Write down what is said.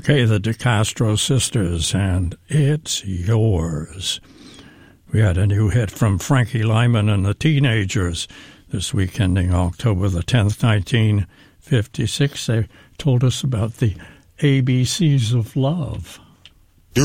Okay, the DeCastro Sisters, and It's Yours. We had a new hit from Frankie Lyman and the Teenagers this week ending October the 10th, 1956. They told us about the ABCs of love.